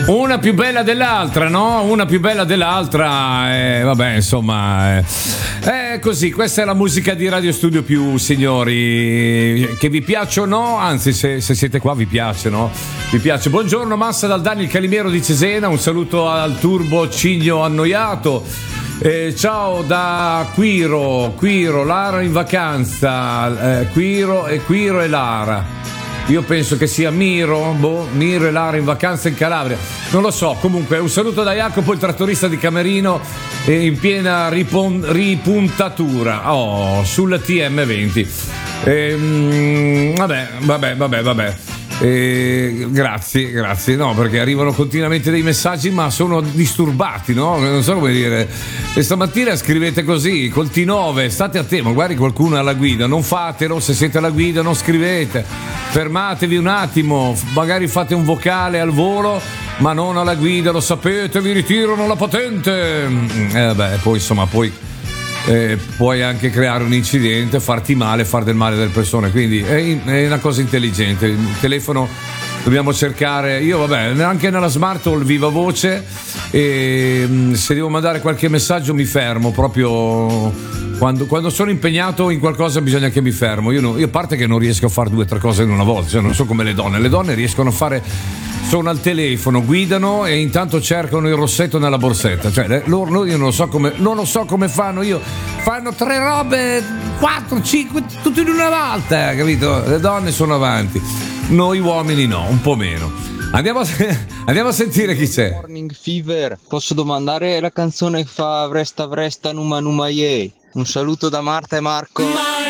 Una più bella dell'altra, no? Una più bella dell'altra, vabbè, insomma, è così. Questa è la musica di Radio Studio Più, signori. Che vi piace o no? Anzi, se siete qua vi piace, no? Vi piace. Buongiorno, Massa dal Dani, il Calimero di Cesena. Un saluto al Turbo Cigno Annoiato. Ciao da Quiro, Lara in vacanza. Quiro e Lara. Io penso che sia Miro e Lara in vacanza in Calabria, non lo so. Comunque un saluto da Jacopo, il trattorista di Camerino, in piena ripuntatura sul TM20. Vabbè. Grazie. No, perché arrivano continuamente dei messaggi, ma sono disturbati, no? Non so come dire. E stamattina scrivete così, col T9, state attenti, magari qualcuno alla guida, non fatelo, se siete alla guida non scrivete, fermatevi un attimo, magari fate un vocale al volo, ma non alla guida, lo sapete, vi ritirano la patente. Poi puoi anche creare un incidente, farti male, far del male delle persone, quindi è una cosa intelligente. Il telefono dobbiamo cercare, io anche nella smart ho il viva voce, e se devo mandare qualche messaggio mi fermo proprio quando sono impegnato in qualcosa, bisogna che mi fermo. Io a parte che non riesco a fare 2 o 3 cose in una volta, cioè non so come le donne riescono a fare, sono al telefono, guidano e intanto cercano il rossetto nella borsetta, cioè loro, io non lo so come fanno, fanno 3 robe, 4, 5 tutte in una volta, capito? Le donne sono avanti, noi uomini no, un po' meno. Andiamo a sentire chi c'è. Morning Fever, posso domandare la canzone che fa Vresta Numa Numa Ye? Un saluto da Marta e Marco.